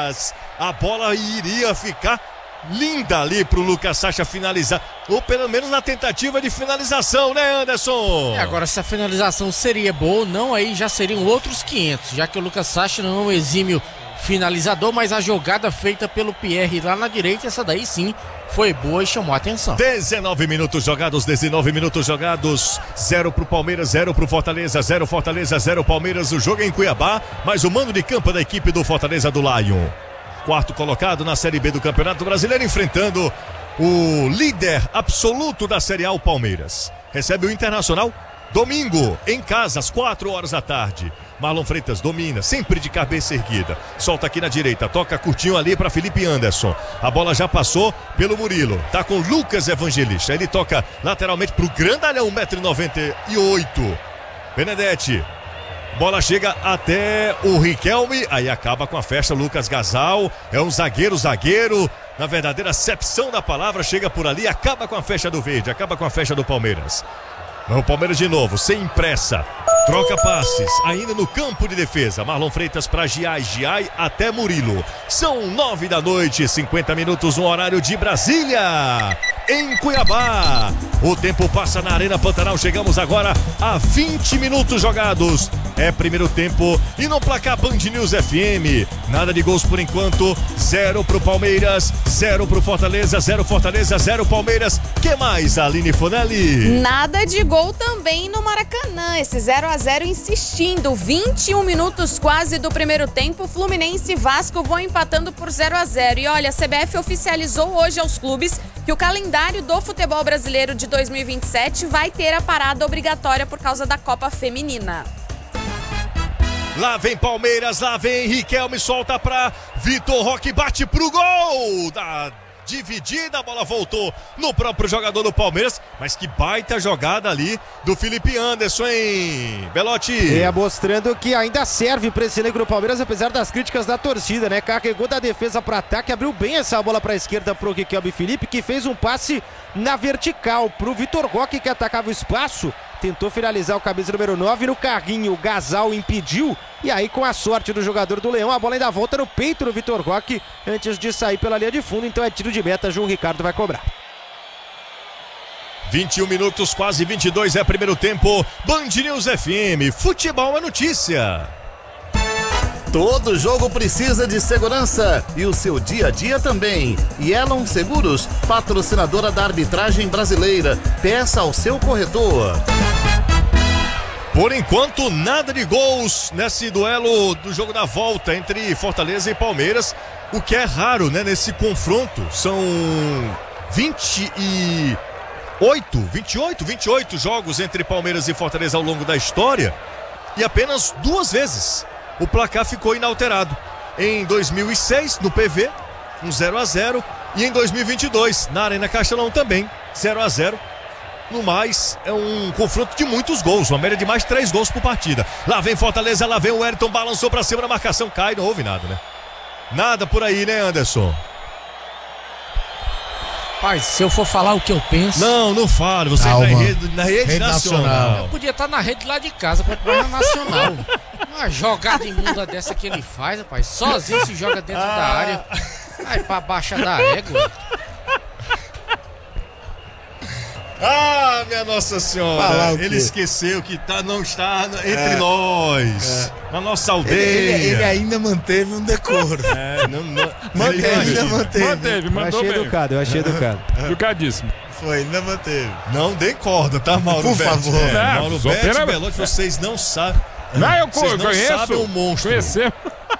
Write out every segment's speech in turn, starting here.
Palmeiras. A bola iria ficar linda ali pro Lucas Sacha finalizar, ou pelo menos na tentativa de finalização, né, Anderson? Agora, se a finalização seria boa ou não, aí já seriam outros 500, já que o Lucas Sacha não é um exímio finalizador, mas a jogada feita pelo Pierre lá na direita, essa daí sim foi boa e chamou a atenção. 19 minutos jogados, 0 pro Palmeiras, 0 pro Fortaleza, 0 Fortaleza, 0 Palmeiras. O jogo é em Cuiabá, mas o mando de campo da equipe do Fortaleza do Lion. Quarto colocado na Série B do Campeonato Brasileiro, enfrentando o líder absoluto da Série A, o Palmeiras. Recebe o Internacional domingo, em casa, às 4 horas da tarde. Marlon Freitas domina, sempre de cabeça erguida. Solta aqui na direita, toca curtinho ali para Felipe Anderson. A bola já passou pelo Murilo. Tá com Lucas Evangelista. Ele toca lateralmente pro grandalhão, 1,98m. Benedetti. Bola chega até o Riquelme. Aí acaba com a festa Lucas Gasal. É um zagueiro. Na verdadeira acepção da palavra, chega por ali, acaba com a festa do Verde, acaba com a festa do Palmeiras. O Palmeiras de novo, sem pressa. Troca passes, ainda no campo de defesa. Marlon Freitas para Giai até Murilo. São 9 da noite, 50 minutos no horário de Brasília. Em Cuiabá. O tempo passa na Arena Pantanal. Chegamos agora a 20 minutos jogados. É primeiro tempo e no placar Band News FM. Nada de gols por enquanto. 0 pro Palmeiras, 0 pro Fortaleza, 0 Fortaleza, 0 Palmeiras. Que mais, Aline Fonelli? Nada de gol também no Maracanã. Esse 0-0 insistindo. 21 minutos quase do primeiro tempo. Fluminense e Vasco vão empatando por 0-0. E olha, a CBF oficializou hoje aos clubes que o calendário do futebol brasileiro de 2027 vai ter a parada obrigatória por causa da Copa Feminina. Lá vem Palmeiras, lá vem Riquelme, solta pra Vitor Roque, bate pro gol da dividida, a bola voltou no próprio jogador do Palmeiras, mas que baita jogada ali do Felipe Anderson, hein, Belotti? Mostrando que ainda serve pra esse negro Palmeiras, apesar das críticas da torcida, né? Carregou da defesa pro ataque, abriu bem essa bola pra esquerda pro Riquelme Felipe, que fez um passe na vertical pro Vitor Roque, que atacava o espaço. Tentou finalizar o camisa número 9 no carrinho, o Gasal impediu. E aí, com a sorte do jogador do Leão, a bola ainda volta no peito do Vitor Roque antes de sair pela linha de fundo. Então é tiro de meta, João Ricardo vai cobrar. 21 minutos, quase 22, é primeiro tempo. Band News FM, futebol é notícia. Todo jogo precisa de segurança e o seu dia a dia também. Yellow Seguros, patrocinadora da arbitragem brasileira. Peça ao seu corretor. Por enquanto, nada de gols nesse duelo do jogo da volta entre Fortaleza e Palmeiras, o que é raro, né, nesse confronto. São 28 jogos entre Palmeiras e Fortaleza ao longo da história e apenas 2 vezes o placar ficou inalterado. Em 2006, no PV, um 0-0, e em 2022, na Arena Castelão também, 0-0. No mais, é um confronto de muitos gols, uma média de mais 3 gols por partida. Lá vem Fortaleza, lá vem o Wellington, balançou pra cima da marcação, cai, não houve nada, né? Nada por aí, né, Anderson? Rapaz, se eu for falar o que eu penso... Não fale, você está na rede nacional. Eu podia estar na rede lá de casa, quanto mais na nacional. Uma jogada imunda dessa que ele faz, rapaz, sozinho se joga dentro da área. Ai, pra baixar da égua. Ah, minha Nossa Senhora, ele esqueceu que não está entre nós, na nossa aldeia. Ele ainda manteve um decoro. Manteve, mandou bem. Eu achei educado. Educadíssimo. Foi, ainda manteve. Não dê corda, tá, Mauro? Por favor. Mauro Betti, Belotti, vocês não sabem. Vocês não sabem o monstro. Conhecemos.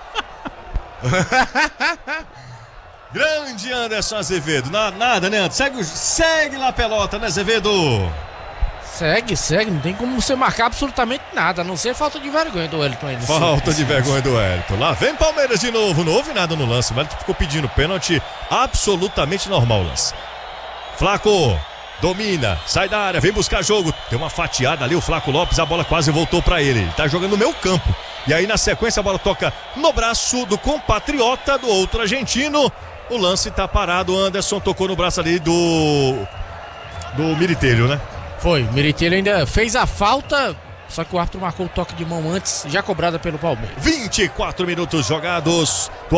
Grande Anderson Azevedo, nada, né, Anderson? Segue lá a pelota, né, Azevedo? Segue, não tem como você marcar absolutamente nada, a não ser falta de vergonha do Wellington aí. Falta de vergonha do Wellington. Lá vem Palmeiras de novo, não houve nada no lance, o Wellington ficou pedindo pênalti, absolutamente normal o lance. Flaco domina, sai da área, vem buscar jogo, tem uma fatiada ali, o Flaco Lopes, a bola quase voltou pra ele tá jogando no meu campo. E aí na sequência a bola toca no braço do compatriota do outro argentino. O lance tá parado, o Anderson tocou no braço ali do Militelho, né? Foi, o Militelho ainda fez a falta, só que o árbitro marcou o toque de mão antes, já cobrada pelo Palmeiras. 24 minutos jogados.